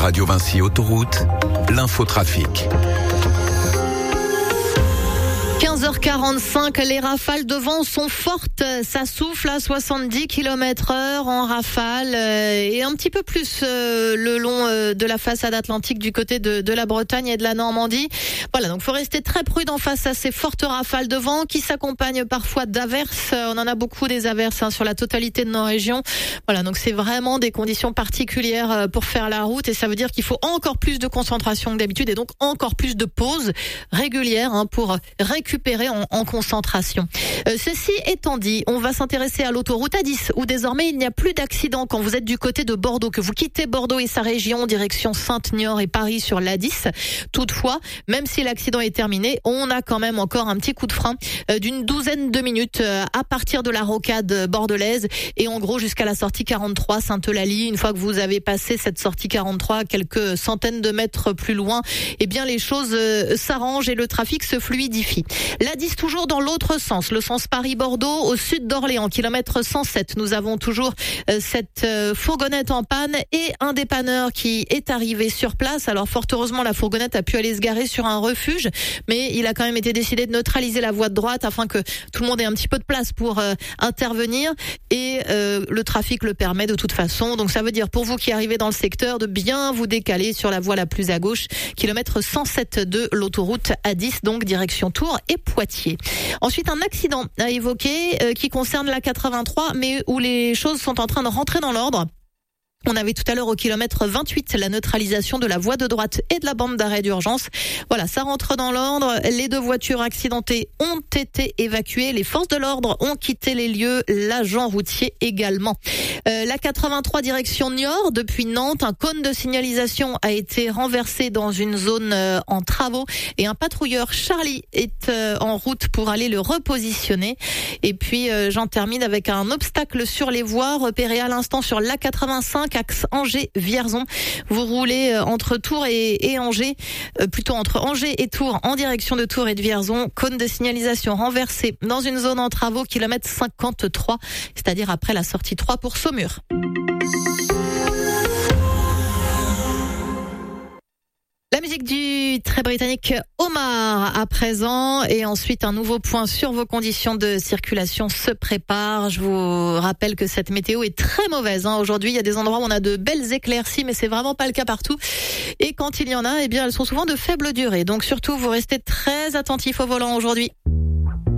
Radio Vinci Autoroute, l'infotrafic. 15h45, les rafales de vent sont fortes, ça souffle à 70 km/h en rafale et un petit peu plus le long de la façade atlantique du côté de la Bretagne et de la Normandie. Voilà, donc faut rester très prudent face à ces fortes rafales de vent qui s'accompagnent parfois d'averses. On en a beaucoup des averses sur la totalité de nos régions. Voilà, donc c'est vraiment des conditions particulières pour faire la route et ça veut dire qu'il faut encore plus de concentration que d'habitude et donc encore plus de pauses régulières pour récupérer en concentration. Ceci étant dit, on va s'intéresser à l'autoroute A10 où désormais il n'y a plus d'accidents quand vous êtes du côté de Bordeaux, que vous quittez Bordeaux et sa région direction Sainte-Niort et Paris sur l'A10. Toutefois, même si l'accident est terminé, on a quand même encore un petit coup de frein d'une douzaine de minutes à partir de la rocade bordelaise et en gros jusqu'à la sortie 43 Sainte-Eulalie. Une fois que vous avez passé cette sortie 43 quelques centaines de mètres plus loin, eh bien les choses s'arrangent et le trafic se fluidifie. L'A10 toujours dans l'autre sens, le sens Paris-Bordeaux au sud d'Orléans, kilomètre 107. Nous avons toujours cette fourgonnette en panne et un dépanneur qui est arrivé sur place. Alors fort heureusement, la fourgonnette a pu aller se garer sur un refuge, mais il a quand même été décidé de neutraliser la voie de droite afin que tout le monde ait un petit peu de place pour intervenir et le trafic le permet de toute façon. Donc ça veut dire pour vous qui arrivez dans le secteur de bien vous décaler sur la voie la plus à gauche, kilomètre 107 de l'autoroute A10, donc direction Tours et Poitiers. Ensuite, un accident à évoquer qui concerne la 83, mais où les choses sont en train de rentrer dans l'ordre. On avait tout à l'heure au kilomètre 28 la neutralisation de la voie de droite et de la bande d'arrêt d'urgence. Voilà, ça rentre dans l'ordre. Les deux voitures accidentées ont été évacuées. Les forces de l'ordre ont quitté les lieux. L'agent routier également. La 83 direction Niort, depuis Nantes, un cône de signalisation a été renversé dans une zone en travaux et un patrouilleur Charlie est en route pour aller le repositionner. Et puis j'en termine avec un obstacle sur les voies repéré à l'instant sur l'A85 axe Angers-Vierzon. Vous roulez entre Tours et Angers, plutôt entre Angers et Tours en direction de Tours et de Vierzon. Cône de signalisation renversé dans une zone en travaux, kilomètre 53, c'est-à-dire après la sortie 3 pour Saumur. La musique du très britannique Omar à présent et ensuite un nouveau point sur vos conditions de circulation se prépare. Je vous rappelle que cette météo est très mauvaise. Aujourd'hui, il y a des endroits où on a de belles éclaircies, mais c'est vraiment pas le cas partout. Et quand il y en a, eh bien, elles sont souvent de faible durée. Donc surtout, vous restez très attentifs au volant aujourd'hui.